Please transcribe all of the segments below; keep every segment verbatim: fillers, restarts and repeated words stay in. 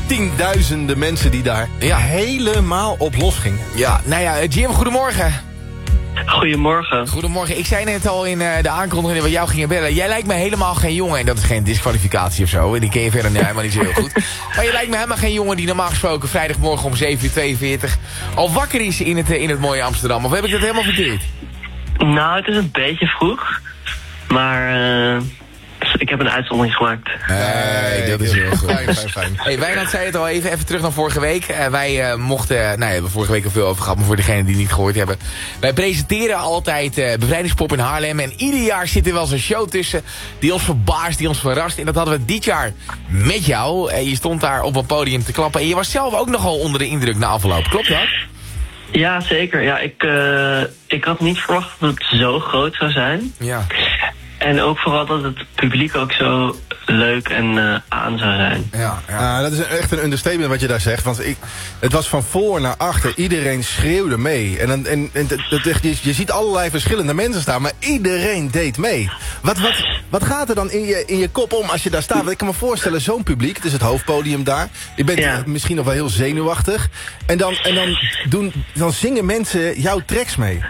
tienduizenden mensen die daar Ja. helemaal op los gingen. Ja, nou ja, Jim, goedemorgen. Goedemorgen. Goedemorgen. Ik zei net al in uh, de aankondiging dat we jou gingen bellen. Jij lijkt me helemaal geen jongen. En dat is geen disqualificatie of zo. En die ken je verder helemaal niet zo heel goed. Maar je lijkt me helemaal geen jongen die normaal gesproken vrijdagmorgen om zeven uur tweeënveertig al wakker is in het, uh, in het mooie Amsterdam. Of heb ik dat helemaal verkeerd? Nou, het is een beetje vroeg. Maar uh, ik heb een uitzondering gemaakt. Nee, dat is heel goed. Fijn, fijn, fijn. Hey, Wijnand zei het al even, even terug naar vorige week. Uh, wij uh, mochten, nou ja, we hebben vorige week al veel over gehad, maar voor degenen die het niet gehoord hebben. Wij presenteren altijd uh, Bevrijdingspop in Haarlem. En ieder jaar zit er wel zo'n show tussen die ons verbaast, die ons verrast. En dat hadden we dit jaar met jou. Uh, je stond daar op een podium te klappen. En je was zelf ook nogal onder de indruk na afloop. Klopt dat? Ja, zeker. Ja, ik, uh, ik had niet verwacht dat het zo groot zou zijn. Ja. En ook vooral dat het publiek ook zo leuk en uh, aan zou zijn. Ja, ja. Ja, dat is echt een understatement wat je daar zegt. Want ik, het was van voor naar achter. Iedereen schreeuwde mee. En, dan- en, en dat- dat- je, je ziet allerlei verschillende mensen staan. Maar iedereen deed mee. Wat, wat, wat gaat er dan in je, in je kop om als je daar staat? Want ik kan me voorstellen, zo'n publiek. Het is het hoofdpodium daar. Je bent Ja. misschien nog wel heel zenuwachtig. En dan, en dan, doen, dan zingen mensen jouw tracks mee.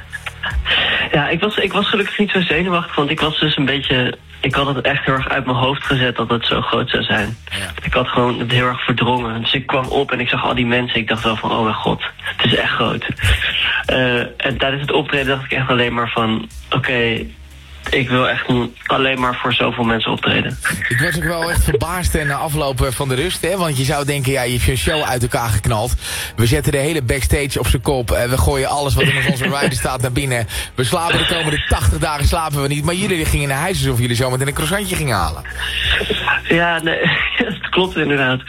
Ja, ik was, ik was gelukkig niet zo zenuwachtig, want ik was dus een beetje... Ik had het echt heel erg uit mijn hoofd gezet dat het zo groot zou zijn. Ja. Ik had gewoon het heel erg verdrongen. Dus ik kwam op en ik zag al die mensen. Ik dacht wel van, oh mijn god, het is echt groot. Uh, en tijdens het optreden dacht ik echt alleen maar van... Oké, okay, ik wil echt alleen maar voor zoveel mensen optreden. Ik was ook wel echt verbaasd na afloop van de rust. Hè? Want je zou denken, ja, je hebt je show uit elkaar geknald. We zetten de hele backstage op zijn kop. We gooien alles wat in onze rider staat naar binnen. We slapen de komende tachtig dagen slapen we niet. Maar jullie gingen naar huis alsof jullie zo meteen een croissantje gingen halen. Ja, nee, dat klopt inderdaad.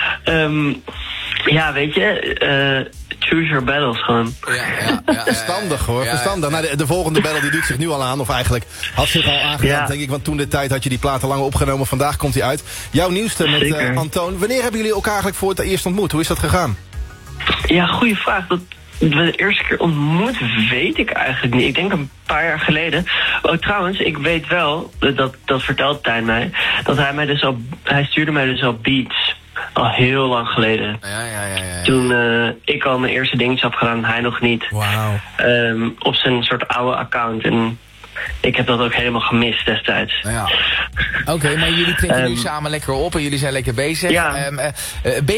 Um, ja, weet je... Uh, choose your battles gewoon. Ja, ja, ja, Verstandig hoor, ja, verstandig. Nou, de, de volgende battle die doet zich nu al aan. Of eigenlijk had zich al aangedaan, Ja. denk ik. Want toen de tijd had je die platen lang opgenomen. Vandaag komt hij uit. Jouw nieuwste met Zeker. uh, Antoon. Wanneer hebben jullie elkaar eigenlijk voor het eerst ontmoet? Hoe is dat gegaan? Ja, goede vraag. Dat we de eerste keer ontmoet, weet ik eigenlijk niet. Ik denk een paar jaar geleden. Oh, trouwens, ik weet wel, dat, dat vertelt Tijn mij, dat hij mij dus al, hij stuurde mij dus al beats. Al heel lang geleden. Ja, ja, ja, ja, ja. Toen uh, ik al mijn eerste dingetje had gedaan, hij nog niet. Wauw. Um, op zijn soort oude account. En ik heb dat ook helemaal gemist destijds. Nou ja. Oké, okay, maar jullie trekken nu Um, samen lekker op en jullie zijn lekker bezig. Ja. Um, uh, uh, ben